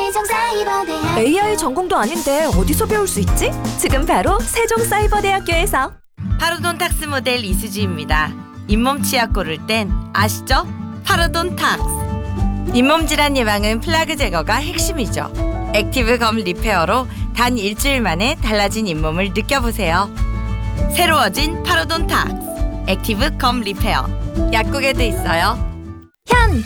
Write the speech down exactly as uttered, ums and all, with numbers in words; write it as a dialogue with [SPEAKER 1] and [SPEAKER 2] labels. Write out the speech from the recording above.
[SPEAKER 1] 세종사이버대학.
[SPEAKER 2] 에이아이 전공도 아닌데 어디서 배울 수 있지? 지금 바로 세종사이버대학교에서.
[SPEAKER 3] 파로돈탁스 모델 이수지입니다. 잇몸 치약 고를 땐 아시죠? 파로돈탁스. 잇몸 질환 예방은 플라그 제거가 핵심이죠. 액티브 검 리페어로 단 일주일 만에 달라진 잇몸을 느껴보세요. 새로워진 파로돈탁스 액티브 검 리페어. 약국에도 있어요.
[SPEAKER 2] 현